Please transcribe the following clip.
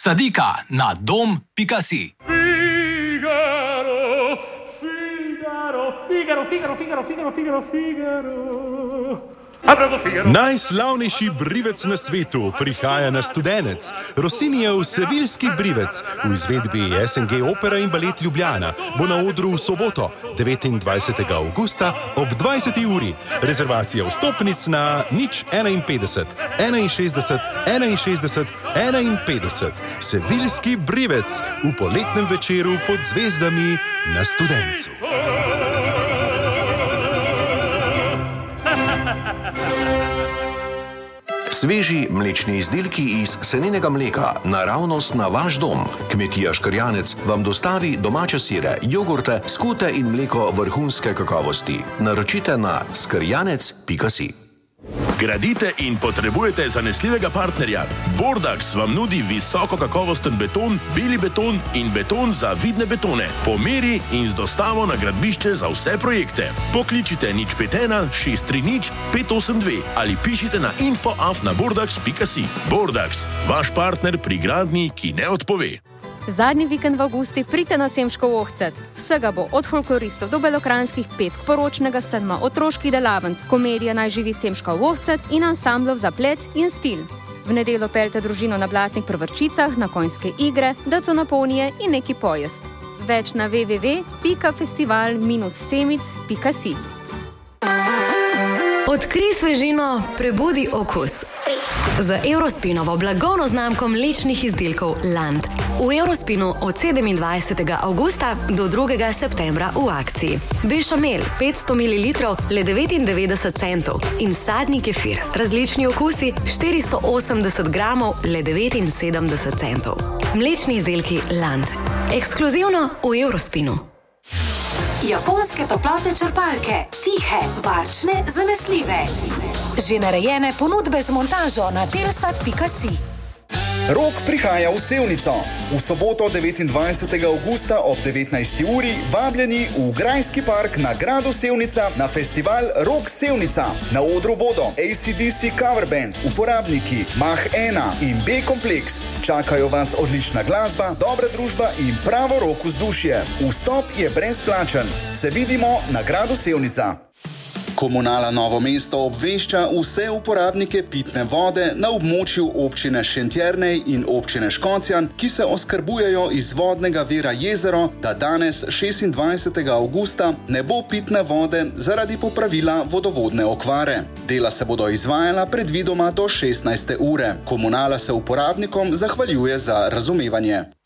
Sadika na dom.si. Najslavnejši brivec na svetu prihaja na Studenec, Rossinijev Seviljski brivec v izvedbi SNG Opera in Balet Ljubljana bo na odru v soboto, 29. avgusta ob 20. uri. Rezervacija vstopnic na 051 61 61 51. Seviljski brivec v poletnem večeru pod zvezdami na Studencu. Sveži mlečni izdelki iz seninega mleka, naravnost na vaš dom. Kmetija Škrjanec vam dostavi domače sire, jogurte, skute in mleko vrhunske kakovosti. Naročite na skrjanec.si. Gradite in potrebujete zanesljivega partnerja? Bordax vam nudi visoko kakovosten beton, beli beton in beton za vidne betone. Po meri in z dostavo na gradbišče za vse projekte. Pokličite 051 630 582 ali pišite na info@bordax.si. Bordax, vaš partner pri gradnji, ki ne odpove. Zadnji vikend v avgusti pridite na Semškov ohcet. Vsega bo od folkloristov do belokranskih petk, poročnega sedma, otroških delavnic, komedija Naj živi Semškov ohcet in ansamblov za plet in stil. V nedeljo peljte družino na blatnih prvrčicah, na konjske igre, daco naponije in neki pojest. Več na www.festival-semic.si. Odkrij svežino, prebudi okus. Z Eurospinovo blagovno znamko mlečnih izdelkov Land. V Eurospinu od 27. avgusta do 2. septembra v akciji. Bešamel 500 ml le 99 centov in sadni kefir, različni okusi 480 gramov le 79 centov. Mlečni izdelki Land. Ekskluzivno v Eurospinu. Japonske toplotne črpalke. Tihe, varčne, zanesljive. Že narejene ponudbe z montažo na telsat.si. Rok prihaja v Sevnico. V soboto 29. avgusta ob 19. uri vabljeni v Grajski park na gradu Sevnica na festival Rok Sevnica. Na odru bodo AC/DC Cover Band, uporabniki Mach 1 in B-kompleks. Čakajo vas odlična glasba, dobra družba in pravo rock vzdušje. Vstop je brezplačen. Se vidimo na gradu Sevnica. Komunala Novo mesto obvešča vse uporabnike pitne vode na območju občine Šentjernej in občine Škocjan, ki se oskrbujejo iz vodnega vira Jezero, da danes 26. avgusta ne bo pitne vode zaradi popravila vodovodne okvare. Dela se bodo izvajala predvidoma do 16. ure. Komunala se uporabnikom zahvaljuje za razumevanje.